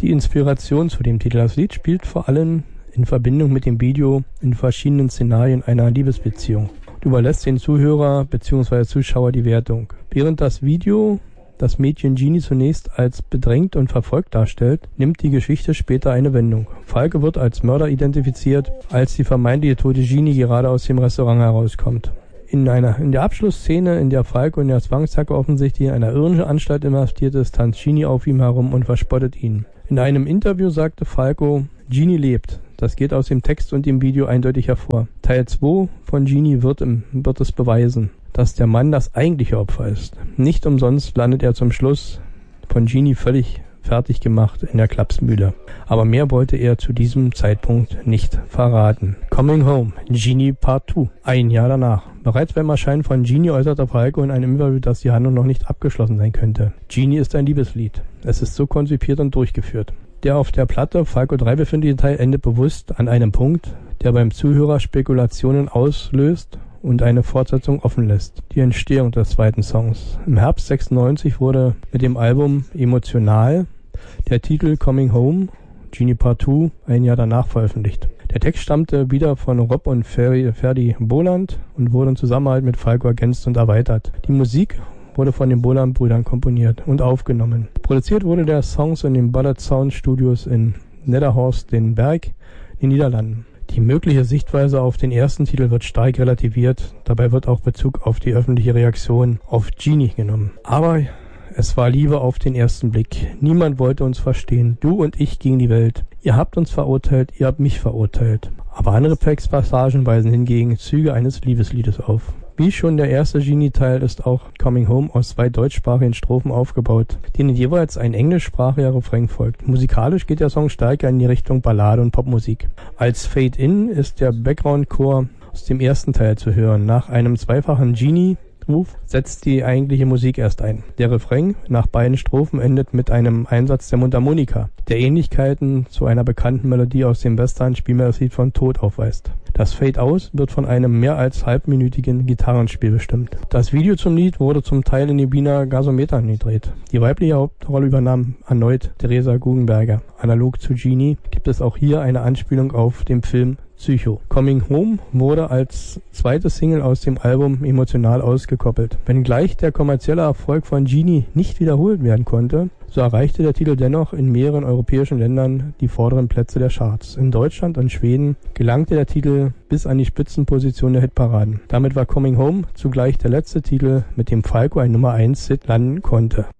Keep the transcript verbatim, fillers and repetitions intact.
Die Inspiration zu dem Titel. Das Lied spielt vor allem in Verbindung mit dem Video in verschiedenen Szenarien einer Liebesbeziehung. Du überlässt den Zuhörer bzw. Zuschauer die Wertung. Während das Video das Mädchen Jeannie zunächst als bedrängt und verfolgt darstellt, nimmt die Geschichte später eine Wendung. Falco wird als Mörder identifiziert, als die vermeintliche tote Jeannie gerade aus dem Restaurant herauskommt. In, einer, in der Abschlussszene, in der Falco in der Zwangshacke offensichtlich in einer irdischen Anstalt inhaftiert ist, tanzt Jeannie auf ihm herum und verspottet ihn. In einem Interview sagte Falco, Jeannie lebt. Das geht aus dem Text und dem Video eindeutig hervor. Teil zwei von Jeannie wird, im, wird es beweisen, dass der Mann das eigentliche Opfer ist. Nicht umsonst landet er zum Schluss von Jeannie völlig fertig gemacht in der Klapsmühle. Aber mehr wollte er zu diesem Zeitpunkt nicht verraten. Coming Home, Jeannie Part zwei. Ein Jahr danach. Bereits beim Erscheinen von Jeannie äußerte Falco in einem Interview, dass die Handlung noch nicht abgeschlossen sein könnte. Jeannie ist ein Liebeslied. Es ist so konzipiert und durchgeführt. Der auf der Platte Falco drei befindliche Teil endet bewusst an einem Punkt, der beim Zuhörer Spekulationen auslöst und eine Fortsetzung offen lässt. Die Entstehung des zweiten Songs. Im Herbst sechsundneunzig wurde mit dem Album Emotional der Titel Coming Home, Jeannie Part zwei, ein Jahr danach veröffentlicht. Der Text stammte wieder von Rob und Ferdi, Ferdi Boland und wurde in Zusammenarbeit mit Falco ergänzt und erweitert. Die Musik wurde von den Boland-Brüdern komponiert und aufgenommen. Produziert wurde der Song in den Ballad Sound Studios in Nederhorst, den Berg, in den Niederlanden. Die mögliche Sichtweise auf den ersten Titel wird stark relativiert. Dabei wird auch Bezug auf die öffentliche Reaktion auf Jeannie genommen. Aber es war Liebe auf den ersten Blick. Niemand wollte uns verstehen. Du und ich gegen die Welt. Ihr habt uns verurteilt, ihr habt mich verurteilt. Aber andere Textpassagen weisen hingegen Züge eines Liebesliedes auf. Wie schon der erste Jeannie-Teil ist auch Coming Home aus zwei deutschsprachigen Strophen aufgebaut, denen jeweils ein englischsprachiger Refrain folgt. Musikalisch geht der Song stärker in die Richtung Ballade und Popmusik. Als Fade-In ist der Background-Chor aus dem ersten Teil zu hören. Nach einem zweifachen Jeannie Ruf setzt die eigentliche Musik erst ein. Der Refrain nach beiden Strophen endet mit einem Einsatz der Mundharmonika, der Ähnlichkeiten zu einer bekannten Melodie aus dem Western-Spielmelodie von Tod aufweist. Das Fade-Out wird von einem mehr als halbminütigen Gitarrenspiel bestimmt. Das Video zum Lied wurde zum Teil in den Wiener Gasometern gedreht. Die weibliche Hauptrolle übernahm erneut Theresa Guggenberger. Analog zu Jeannie gibt es auch hier eine Anspielung auf den Film Psycho. Coming Home wurde als zweite Single aus dem Album Emotional ausgekoppelt. Wenngleich der kommerzielle Erfolg von Jeannie nicht wiederholt werden konnte, so erreichte der Titel dennoch in mehreren europäischen Ländern die vorderen Plätze der Charts. In Deutschland und Schweden gelangte der Titel bis an die Spitzenposition der Hitparaden. Damit war Coming Home zugleich der letzte Titel, mit dem Falco ein Nummer eins Hit landen konnte.